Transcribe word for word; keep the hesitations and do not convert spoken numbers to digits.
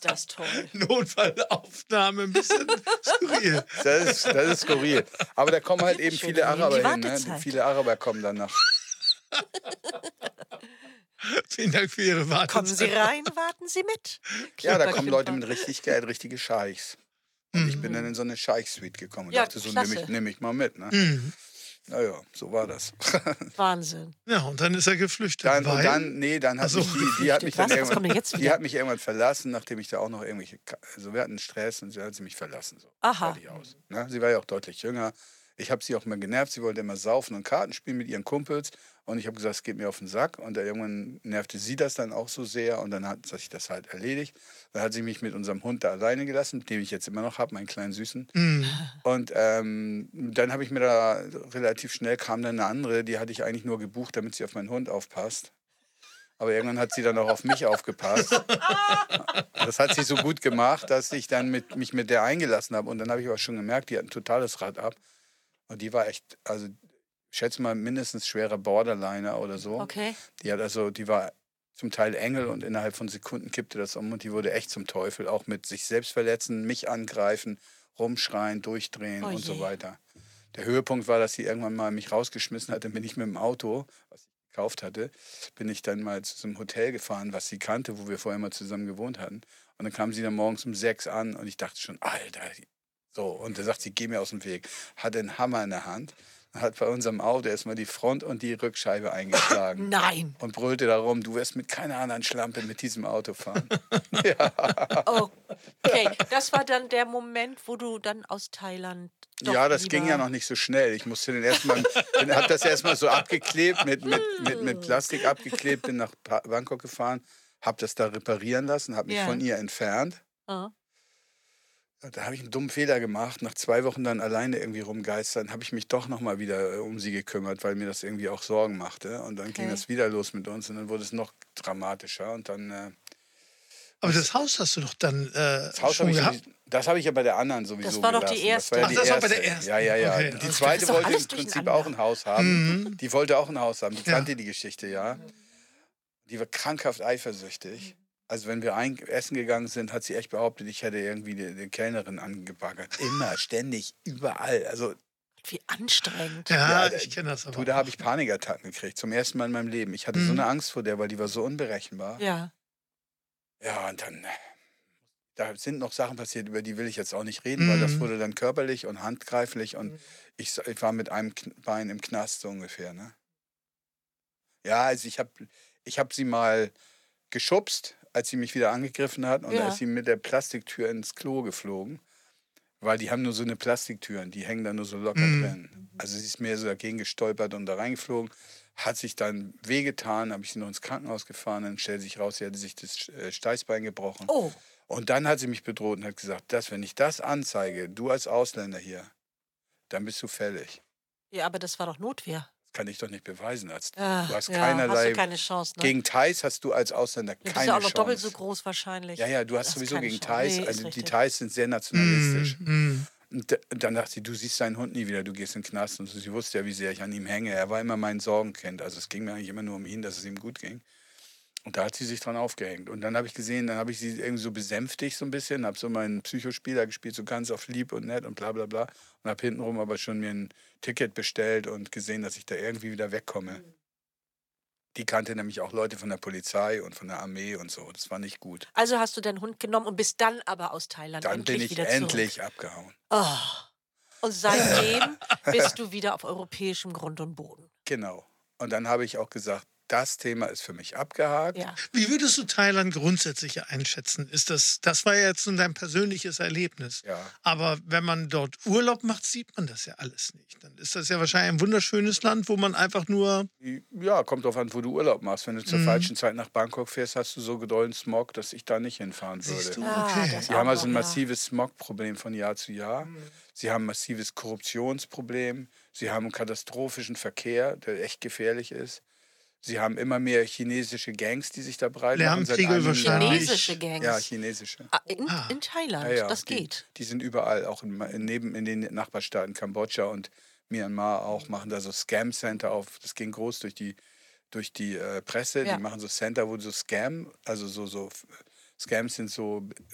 ist das toll. Notfallaufnahme, ein bisschen skurril. Das ist, das ist skurril. Aber da kommen halt eben Schön, viele wir nehmen die Araber hin. Ne? Wartezeit. Viele Araber kommen danach. Vielen Dank für Ihre Wartezeit. Kommen Sie rein, warten Sie mit. Ja, da Klipper, kommen Leute Klipper. mit richtig Geld, richtige Scheichs. Und ich bin dann in so eine Scheich-Suite gekommen und Ja, dachte so, klasse. nehme ich, nehm ich mal mit. Ne? Mhm. Naja, so war das. Wahnsinn. Ja, und dann ist er geflüchtet. Dann, und weil? dann, nee, dann hat Ach so. mich die, die hat mich Was? dann Was kommt denn irgendwann, jetzt die wieder? hat mich irgendwann verlassen, nachdem ich da auch noch irgendwelche, Ka- also wir hatten Stress und dann hat sie mich verlassen. So. Aha. Fertig aus. Ne? Sie war ja auch deutlich jünger. Ich habe sie auch immer genervt. Sie wollte immer saufen und Karten spielen mit ihren Kumpels. Und ich habe gesagt, es geht mir auf den Sack. Und da irgendwann nervte sie das dann auch so sehr. Und dann hat sich das halt erledigt. Dann hat sie mich mit unserem Hund da alleine gelassen, den ich jetzt immer noch habe, meinen kleinen Süßen. Mhm. Und ähm, dann habe ich mir da relativ schnell kam dann eine andere, die hatte ich eigentlich nur gebucht, damit sie auf meinen Hund aufpasst. Aber irgendwann hat sie dann auch auf mich aufgepasst. Das hat sie so gut gemacht, dass ich dann mit, mich mit der eingelassen habe. Und dann habe ich aber schon gemerkt, die hat ein totales Rad ab. Und die war echt, also ich schätze mal mindestens schwerer Borderliner oder so. Okay. Die hat also, die war zum Teil Engel und innerhalb von Sekunden kippte das um und die wurde echt zum Teufel. Auch mit sich selbst verletzen, mich angreifen, rumschreien, durchdrehen Oh und so je. weiter. Der Höhepunkt war, dass sie irgendwann mal mich rausgeschmissen hat. Dann bin ich mit dem Auto, was ich gekauft hatte, bin ich dann mal zu so einem Hotel gefahren, was sie kannte, wo wir vorher mal zusammen gewohnt hatten. Und dann kam sie dann morgens um sechs an und ich dachte schon, Alter, so. Und da sagt sie, geh mir aus dem Weg. Hatte einen Hammer in der Hand, hat bei unserem Auto erstmal die Front und die Rückscheibe eingeschlagen. Nein. Und brüllte darum, du wirst mit keiner anderen Schlampe mit diesem Auto fahren. Ja. Okay, das war dann der Moment, wo du dann aus Thailand doch Ja, das lieber... ging ja noch nicht so schnell. Ich musste den erstmal, habe das erstmal so abgeklebt, mit, mit, mit, mit Plastik abgeklebt, bin nach Pa- Bangkok gefahren, habe das da reparieren lassen, habe mich Ja. von ihr entfernt. Ah. Da habe ich einen dummen Fehler gemacht. Nach zwei Wochen dann alleine irgendwie rumgeistern, habe ich mich doch noch mal wieder äh, um sie gekümmert, weil mir das irgendwie auch Sorgen machte. Und dann ging Okay. das wieder los mit uns und dann wurde es noch dramatischer. Und dann äh, Aber das Haus hast du doch dann äh, das Haus schon habe ich, gehabt? sowieso- das habe ich ja bei der anderen sowieso Das war doch die gelassen. erste. Das war ja Ach, die das war bei erste. der ersten. Ja, ja, ja. Okay, Die alles zweite klar. Das ist wollte doch im alles Prinzip durcheinander. auch ein Haus haben. Mhm. Die wollte auch ein Haus haben. Die Ja. kannte die Geschichte, ja. Die war krankhaft eifersüchtig. Also wenn wir ein essen gegangen sind, hat sie echt behauptet, ich hätte irgendwie die, die Kellnerin angebaggert. Immer, ständig, überall. Also Wie anstrengend. Ja, Ja, ich kenne das aber. du, da habe ich Panikattacken gekriegt. Zum ersten Mal in meinem Leben. Ich hatte Mhm. so eine Angst vor der, weil die war so unberechenbar. Ja. Ja, und dann, äh, da sind noch Sachen passiert, über die will ich jetzt auch nicht reden, weil das Mhm. wurde dann körperlich und handgreiflich und ich, ich war mit einem Kn- Bein im Knast so ungefähr, ne? Ja, also ich habe ich hab sie mal geschubst, als sie mich wieder angegriffen hat und Ja. da ist sie mit der Plastiktür ins Klo geflogen, weil die haben nur so eine Plastiktüren, die hängen da nur so locker Mhm. drin. Also sie ist mir so dagegen gestolpert und da reingeflogen, hat sich dann wehgetan, habe ich sie noch ins Krankenhaus gefahren, dann stellt sich raus, sie hatte sich das äh, Steißbein gebrochen. Oh, Und dann hat sie mich bedroht und hat gesagt, dass, wenn ich das anzeige, du als Ausländer hier, dann bist du fällig. ja, aber das war doch Notwehr. Das kann ich doch nicht beweisen. Als, Ah, du hast ja, keinerlei... Hast du keine Chance, ne? Gegen Thais hast du als Ausländer Du bist keine ja auch noch Chance. doppelt so groß wahrscheinlich. Ja, ja, du hast Hast sowieso keine gegen Chance. Thais, Nee, ist also die richtig. Thais sind sehr nationalistisch. Mhm. Mhm. Und d- dann dachte sie, du siehst deinen Hund nie wieder, du gehst in den Knast. Und sie wusste ja, wie sehr ich an ihm hänge. Er war immer mein Sorgenkind. Also es ging mir eigentlich immer nur um ihn, dass es ihm gut ging. Und da hat sie sich dran aufgehängt. Und dann habe ich gesehen, dann habe ich sie irgendwie so besänftigt so ein bisschen, habe so meinen Psychospieler gespielt, so ganz auf lieb und nett und bla bla bla. Und habe hintenrum aber schon mir ein Ticket bestellt und gesehen, dass ich da irgendwie wieder wegkomme. Die kannte nämlich auch Leute von der Polizei und von der Armee und so. Das war nicht gut. Also hast du deinen Hund genommen und bist dann aber aus Thailand Dann endlich bin ich wieder endlich zurück. abgehauen. Oh. Und seitdem bist du wieder auf europäischem Grund und Boden. Genau. Und dann habe ich auch gesagt, das Thema ist für mich abgehakt. Ja. Wie würdest du Thailand grundsätzlich einschätzen? Ist das, das war ja jetzt nun dein persönliches Erlebnis. Ja. Aber wenn man dort Urlaub macht, sieht man das ja alles nicht. Dann ist das ja wahrscheinlich ein wunderschönes Land, wo man einfach nur... Ja, kommt drauf an, wo du Urlaub machst. Wenn du zur Mhm. falschen Zeit nach Bangkok fährst, hast du so gedollten Smog, dass ich da nicht hinfahren würde. Siehst du? Ah, Okay. das Sie haben auch also ein noch, ja. massives Smog-Problem von Jahr zu Jahr. Sie haben ein massives Korruptionsproblem. Sie haben einen katastrophischen Verkehr, der echt gefährlich ist. Sie haben immer mehr chinesische Gangs, die sich da breit machen. seit Lärmtriegel einigen wahrscheinlich. Jahren. Chinesische Gangs. Ja, chinesische. Ah, in, Ah. in Thailand, Ja, ja, das die, geht. Die sind überall, auch in, in, neben in den Nachbarstaaten Kambodscha und Myanmar auch, machen da so Scam-Center auf. Das ging groß durch die, durch die äh, Presse. Ja. Die machen so Center, wo so Scam, also so, so Scams sind so